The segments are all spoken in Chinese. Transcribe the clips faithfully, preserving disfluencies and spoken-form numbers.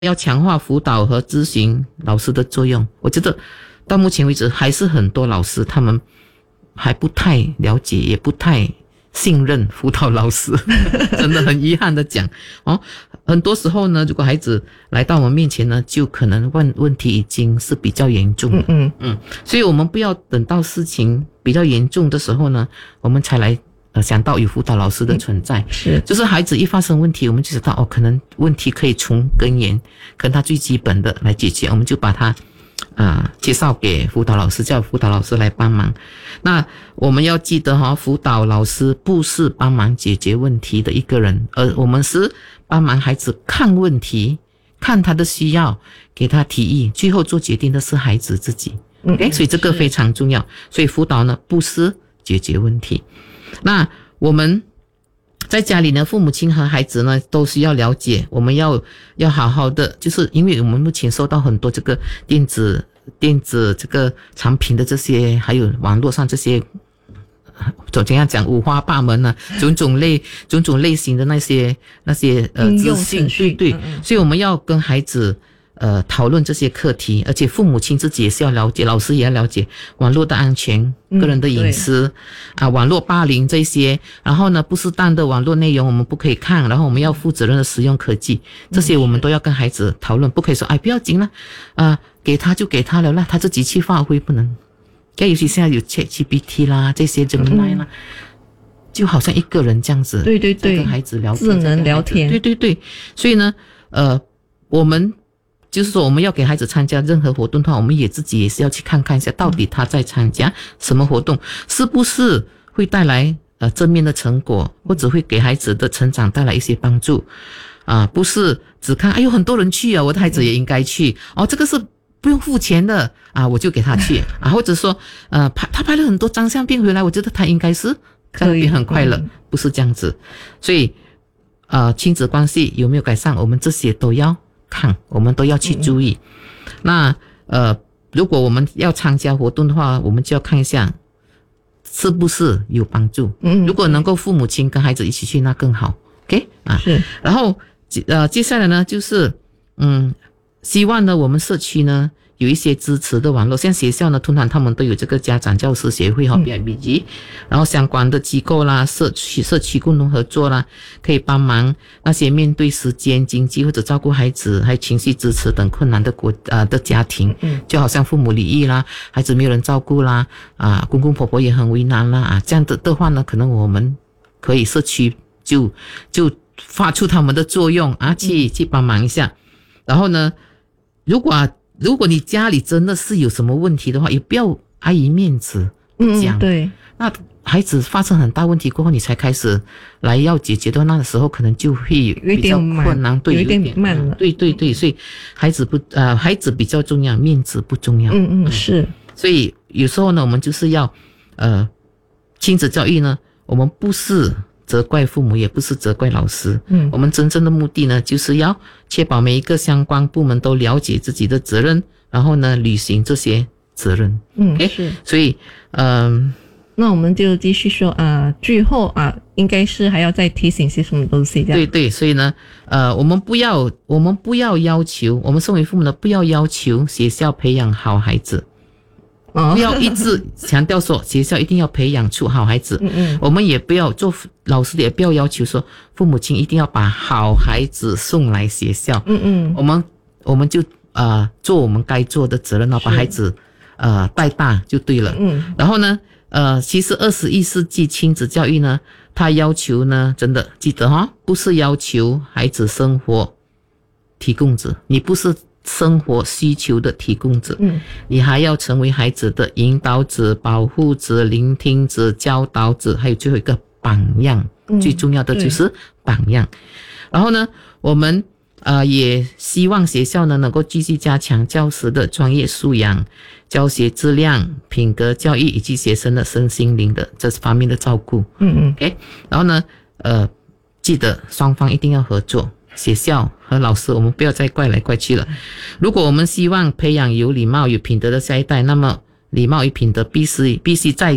要强化辅导和咨询老师的作用。我觉得到目前为止还是很多老师他们还不太了解，也不太信任辅导老师真的很遗憾的讲哦，很多时候呢，如果孩子来到我们面前呢，就可能问问题已经是比较严重了。嗯嗯，所以我们不要等到事情比较严重的时候呢，我们才来呃想到有辅导老师的存在。是，就是孩子一发生问题，我们就知道哦，可能问题可以从根源跟他最基本的来解决，我们就把他啊、呃，介绍给辅导老师，叫辅导老师来帮忙。那我们要记得哈、哦，辅导老师不是帮忙解决问题的一个人，而我们是帮忙孩子看问题，看他的需要，给他提议，最后做决定的是孩子自己。OK， 所以这个非常重要。所以辅导呢，不是解决问题。那我们在家里呢，父母亲和孩子呢都是要了解，我们要要好好的，就是因为我们目前收到很多这个电子电子这个产品的这些，还有网络上这些怎样讲五花八门呢、啊，种种类种种类型的那些那些呃资讯，对对，所以我们要跟孩子呃讨论这些课题，而且父母亲自己也是要了解，老师也要了解网络的安全、个人的隐私、嗯、啊，网络霸凌这些，然后呢不适当的网络内容我们不可以看，然后我们要负责任的使用科技，这些我们都要跟孩子讨论，不可以说哎不要紧了啊，给他就给他了啦，他自己去发挥，不能。尤其现在有 ChatGPT 啦，这些 Gemini 啦、嗯，就好像一个人这样子， 对对对， 跟孩子聊天， 智能聊天， 对对对。所以呢，呃，我们就是说，我们要给孩子参加任何活动的话，我们也自己也是要去看看一下，到底他在参加什么活动，是不是会带来呃正面的成果，或者会给孩子的成长带来一些帮助啊、呃？不是只看，哎呦，很多人去啊，我的孩子也应该去哦，这个是。不用付钱的啊，我就给他去啊，或者说，呃，拍他拍了很多张相片回来，我觉得他应该是可以很快乐，不是这样子。所以，呃，亲子关系有没有改善，我们这些都要看，我们都要去注意。嗯、那呃，如果我们要参加活动的话，我们就要看一下是不是有帮助。嗯，如果能够父母亲跟孩子一起去，那更好。OK 啊，是。然后呃，接下来呢，就是嗯。希望呢，我们社区呢有一些支持的网络，像学校呢，通常他们都有这个家长教师协会哈 B I B G， 然后相关的机构啦、社区社区共同合作啦，可以帮忙那些面对时间、经济或者照顾孩子还有情绪支持等困难的国呃的家庭，就好像父母离异啦，孩子没有人照顾啦，啊，公公婆婆也很为难啦啊，这样的的话呢，可能我们可以社区就就发出他们的作用啊，去去帮忙一下，然后呢。如果、啊、如果你家里真的是有什么问题的话，也不要碍于面子不讲、嗯。对，那孩子发生很大问题过后，你才开始来要解决的，那个时候可能就会比较困难，对，有点慢了。对对对，所以孩子不呃，孩子比较重要，面子不重要。嗯嗯，是。所以有时候呢，我们就是要呃，亲子教育呢，我们不是。责怪父母也不是责怪老师，嗯，我们真正的目的呢，就是要确保每一个相关部门都了解自己的责任，然后呢，履行这些责任。嗯， okay? 是，所以，嗯、呃， 那我们就继续说啊、呃，最后啊，应该是还要再提醒些什么东西？ 对对，所以呢，呃，我们不要，我们不要要求，我们身为父母呢，不要要求学校培养好孩子。不要一直强调说学校一定要培养出好孩子，嗯嗯，我们也不要做老师的也不要要求说父母亲一定要把好孩子送来学校，嗯嗯，我们我们就呃做我们该做的责任，把孩子呃带大就对了，嗯，然后呢呃其实二十一世纪亲子教育呢，它要求呢真的记得哈，不是要求孩子生活提供者，你不是。生活需求的提供者，嗯，你还要成为孩子的引导者、保护者、聆听者、教导者，还有最后一个榜样，嗯、最重要的就是榜样。然后呢，我们呃也希望学校呢能够继续加强教师的专业素养、教学质量、品格教育以及学生的身心灵的这方面的照顾。嗯嗯 ，OK， 然后呢，呃，记得双方一定要合作。学校和老师，我们不要再怪来怪去了。如果我们希望培养有礼貌、有品德的下一代，那么礼貌与品德必须必须在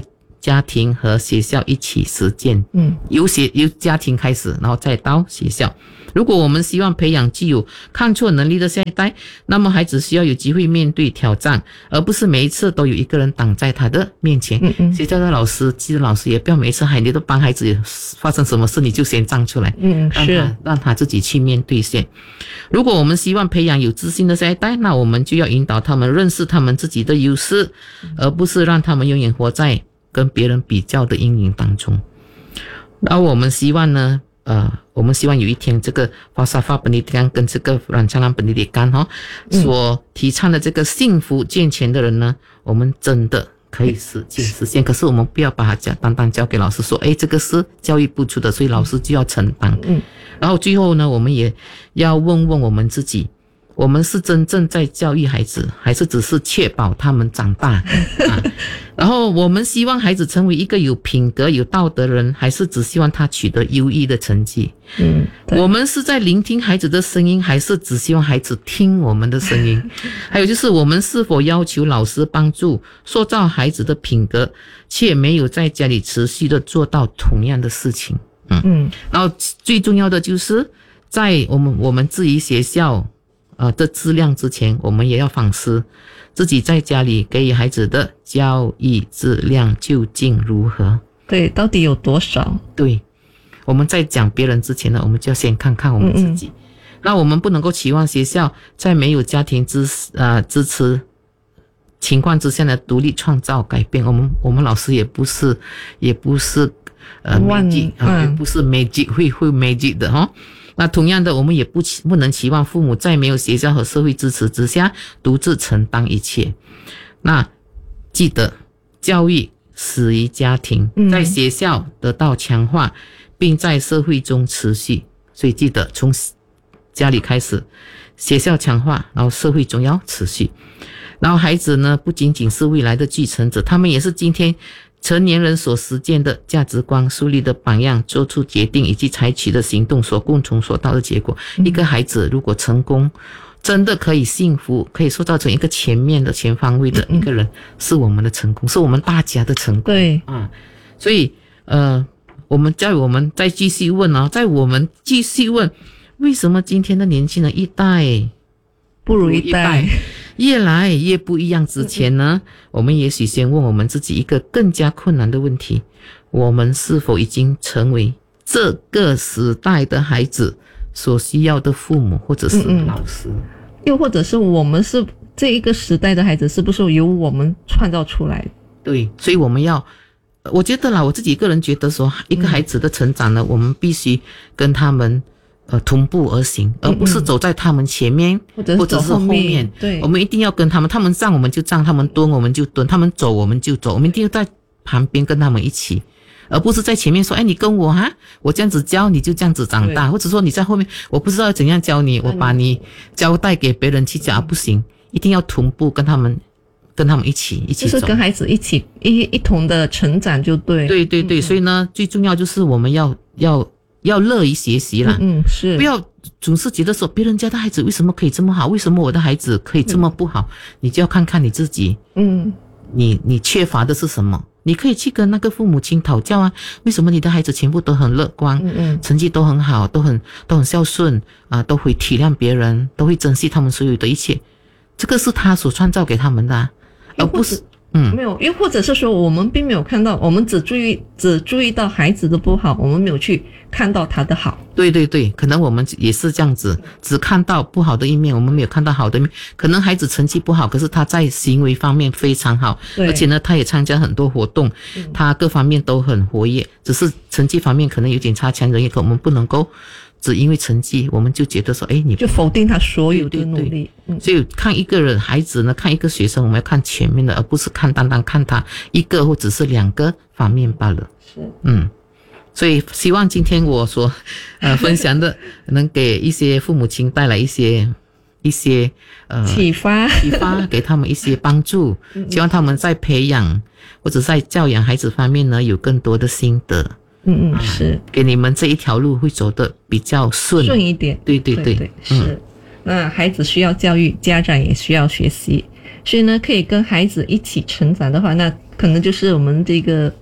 家庭和学校一起实践， 嗯， 由学由家庭开始，然后再到学校。如果我们希望培养具有抗挫能力的下一代，那么孩子需要有机会面对挑战，而不是每一次都有一个人挡在他的面前。 嗯嗯学校的老师、记得老师也不要每一次孩你都帮孩子发生什么事你就先站出来， 嗯是让他让他自己去面对先。如果我们希望培养有自信的下一代，那我们就要引导他们认识他们自己的优势，而不是让他们永远活在跟别人比较的阴影当中。然后我们希望呢，呃，我们希望有一天这个Falsafah Pendidikan跟这个Rancangan Pendidikan哈、哦、所提倡的这个幸福健全的人呢，我们真的可以实践实现。可是我们不要把它讲单单交给老师说，诶，这个是教育部出的，所以老师就要承担。 嗯， 然后最后呢，我们也要问问我们自己，我们是真正在教育孩子，还是只是确保他们长大、啊、然后我们希望孩子成为一个有品格有道德的人，还是只希望他取得优异的成绩？ 嗯， 我们是在聆听孩子的声音，还是只希望孩子听我们的声音？还有就是我们是否要求老师帮助塑造孩子的品格，却没有在家里持续的做到同样的事情？嗯嗯， 然后最重要的就是在我们我们质疑学校呃的质量之前，我们也要反思自己在家里给予孩子的教育质量究竟如何。 对，到底有多少？ 对，我们在讲别人之前呢，我们就要先看看我们自己。嗯嗯，那我们不能够期望学校在没有家庭支呃支持情况之下呢，独立创造改变。我们我们老师也不是也不是呃 magic 啊，也不是 magic 会会 magic 的哈、哦。那同样的，我们也不不能期望父母在没有学校和社会支持之下独自承担一切。那记得，教育始于家庭，在学校得到强化，并在社会中持续。所以记得从家里开始，学校强化，然后社会中要持续。然后孩子呢，不仅仅是未来的继承者，他们也是今天成年人所实践的价值观、树立的榜样、做出决定以及采取的行动所共同所到的结果。一个孩子如果成功，真的可以幸福，可以塑造成一个全面的、全方位的一个人，是我们的成功，是我们大家的成功。 对啊，所以呃，我们在我们再继续问啊，在我们继续问，为什么今天的年轻人一代不如一代？ 越来越不一样之前呢，我们也许先问我们自己一个更加困难的问题：我们是否已经成为这个时代的孩子所需要的父母或者是老师？嗯嗯， 又或者是我们是这一个时代的孩子，是不是由我们创造出来的？ 对，所以我们要，我觉得啦，我自己个人觉得说，一个孩子的成长呢，嗯、我们必须跟他们呃同步而行，而不是走在他们前面， 嗯、 或者是后面。 对， 我们一定要跟他们，他们站我们就站，他们蹲我们就蹲，他们走我们就走，我们一定要在旁边跟他们一起，而不是在前面说，哎，你跟我哈，我这样子教你就这样子长大，或者说你在后面，我不知道怎样教你，我把你交代给别人去教，嗯、不行，一定要同步跟他们。跟他们一起一起走， 就是跟孩子一起一一同的成长就对。 对对对，嗯、所以呢，最重要就是我们要要要乐于学习啦。 嗯，是， 不要总是觉得说别人家的孩子为什么可以这么好，为什么我的孩子可以这么不好？嗯、你就要看看你自己，嗯，你你缺乏的是什么？你可以去跟那个父母亲讨教啊，为什么你的孩子全部都很乐观，嗯嗯，成绩都很好，都很都很孝顺啊，都会体谅别人，都会珍惜他们所有的一切，这个是他所创造给他们的啊。而不是，嗯， 没有，又或者是说，我们并没有看到，我们只注意只注意到孩子的不好，我们没有去看到他的好。 对对对，可能我们也是这样子，只看到不好的一面，我们没有看到好的一面。可能孩子成绩不好，可是他在行为方面非常好，而且呢，他也参加很多活动，他各方面都很活跃，只是成绩方面可能有点差强人意，可我们不能够。只因为成绩，我们就觉得说，哎，你就否定他所有的努力。对对对， 嗯，所以看一个人孩子呢，看一个学生，我们要看全面的，而不是看单单看他一个或者是两个方面罢了。 是， 嗯，所以希望今天我所呃分享的，能给一些父母亲带来一些一些呃启发， 启发给他们一些帮助，希望他们在培养或者在教养孩子方面呢，有更多的心得。 嗯嗯，是， 给你们这一条路会走得比较顺顺一点。 对对对， 对对是。嗯、那孩子需要教育，家长也需要学习，所以呢，可以跟孩子一起成长的话，那可能就是我们这个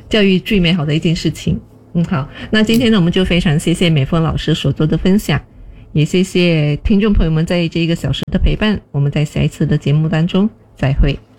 教育最美好的一件事情。嗯，好，那今天呢，我们就非常谢谢美凤老师所做的分享，也谢谢听众朋友们在这一个小时的陪伴，我们在下一次的节目当中再会。